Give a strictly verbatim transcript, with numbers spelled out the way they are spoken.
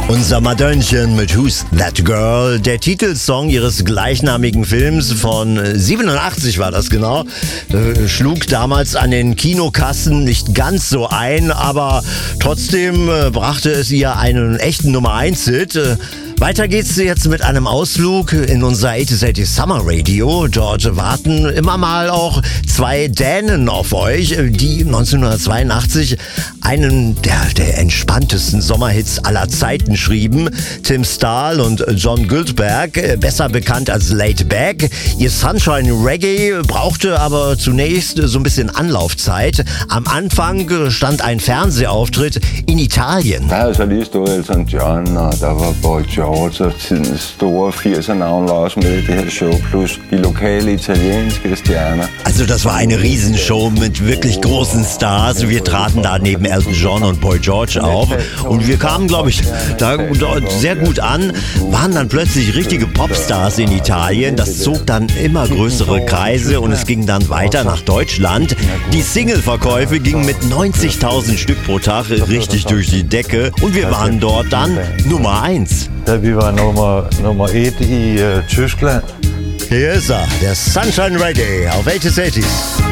Unser Madonnchen mit Who's That Girl, der Titelsong ihres gleichnamigen Films von siebenundachtzig war das genau, äh, schlug damals an den Kinokassen nicht ganz so ein, aber trotzdem äh, brachte es ihr einen echten Nummer eins Hit. Äh, Weiter geht's jetzt mit einem Ausflug in unser achtzig achtzig Summer Radio. Dort warten immer mal auch zwei Dänen auf euch, die neunzehnhundertzweiundachtzig einen der, der entspanntesten Sommerhits aller Zeiten schrieben. Tim Stahl und John Guldberg, besser bekannt als Laid Back. Ihr Sunshine Reggae brauchte aber zunächst so ein bisschen Anlaufzeit. Am Anfang stand ein Fernsehauftritt in Italien. Der havde så lige stået Elton John, og der var Boy George, og tidens store firser-navn var også med i det her Show, plus die lokale italienske Sterne. Also das war eine Riesenshow mit wirklich großen Stars. Wir traten da neben Elton John und Boy George auf und wir kamen, glaube ich, da, da sehr gut an, waren dann plötzlich richtige Popstars in Italien. Das zog dann immer größere Kreise und es ging dann weiter nach Deutschland. Die Single-Verkäufe gingen mit neunzigtausend Stück pro Tag richtig durch die Decke und wir waren dort dann Nummer eins. Vi var nummer, nummer et i uh, Tyskland. Hier ist er, der Sunshine Reggae auf achtzig achtzig.